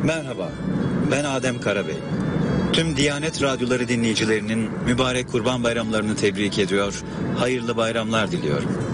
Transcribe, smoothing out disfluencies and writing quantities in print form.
Merhaba, ben Adem Karabey. Tüm Diyanet Radyoları dinleyicilerinin mübarek Kurban Bayramlarını tebrik ediyor, hayırlı bayramlar diliyorum.